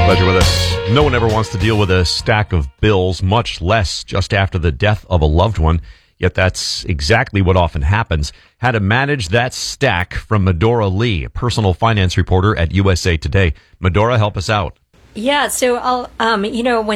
Glad you're with us. No one ever wants to deal with a stack of bills, much less just after the death of a loved one. Yet that's exactly what often happens. How to manage that stack from Medora Lee, a personal finance reporter at USA Today. Medora, help us out. Yeah, so when